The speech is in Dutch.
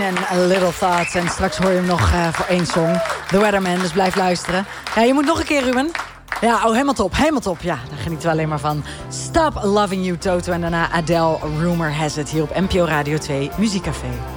en A Little Thoughts. En straks hoor je hem nog voor één song. The Weatherman, dus blijf luisteren. Ja, je moet nog een keer, Ruben. Ja, oh, helemaal top, helemaal top. Ja, daar genieten we alleen maar van. Stop Loving You, Toto. En daarna Adele, Rumor Has It, hier op NPO Radio 2 Muziekcafé.